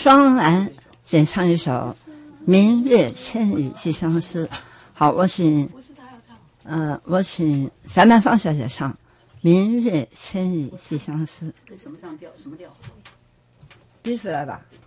双兰演唱一首《明月千里寄相思》。好，我请翟曼芳小姐唱《明月千里寄相思》。 什么上调？什么调？ 逼出来吧。